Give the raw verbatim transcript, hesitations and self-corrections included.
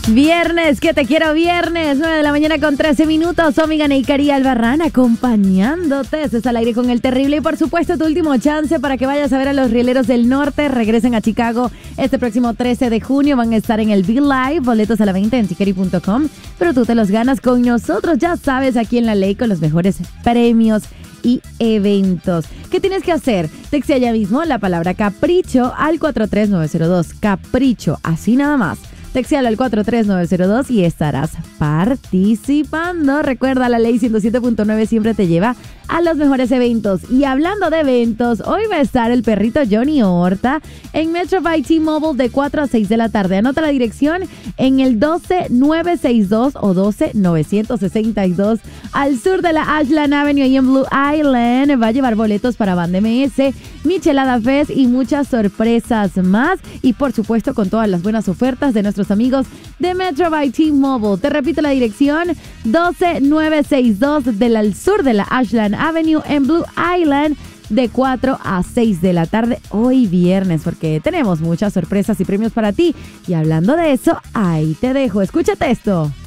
Viernes, que te quiero viernes, nueve de la mañana con trece minutos. Omigan y Cari Albarrán acompañándote. Estás al aire con El Terrible y por supuesto tu último chance para que vayas a ver a los Rieleros del Norte. Regresen a Chicago este próximo trece de junio. Van a estar en el Be Live, boletos a la venta en tickety punto com. Pero tú te los ganas con nosotros, ya sabes, aquí en La Ley con los mejores premios y eventos. ¿Qué tienes que hacer? Textea ya mismo la palabra capricho al cuatro tres nueve cero dos. Capricho, así nada más. Textéalo al cuatro tres nueve cero dos y estarás participando. Recuerda, La Ley ciento siete punto nueve siempre te lleva a los mejores eventos. Y hablando de eventos, hoy va a estar el perrito Johnny Horta en Metro by T-Mobile de cuatro a seis de la tarde. Anota la dirección en el doce mil novecientos sesenta y dos o doce mil novecientos sesenta y dos al sur de la Ashland Avenue y en Blue Island. Va a llevar boletos para Banda M S, Michelada Fest y muchas sorpresas más. Y por supuesto con todas las buenas ofertas de nuestros amigos de Metro by T-Mobile. Te repito la dirección, doce mil novecientos sesenta y dos del al sur de la Ashland Avenue en Blue Island de cuatro a seis de la tarde hoy viernes, porque tenemos muchas sorpresas y premios para ti. Y hablando de eso, ahí te dejo. Escúchate esto.